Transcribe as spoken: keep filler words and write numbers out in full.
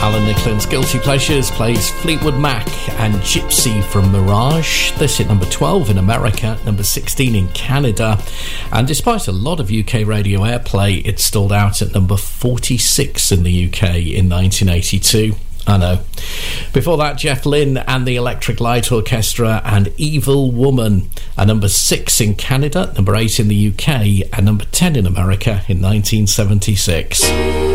Alan Nicklins' Guilty Pleasures plays Fleetwood Mac and Gypsy from Mirage. This hit number twelve in America, number sixteen in Canada, and despite a lot of U K radio airplay, it stalled out at number forty-six in the U K in nineteen eighty-two. I know. Before that, Jeff Lynne and the Electric Light Orchestra and Evil Woman, a number six in Canada, number eight in the U K, and number ten in America in nineteen seventy-six.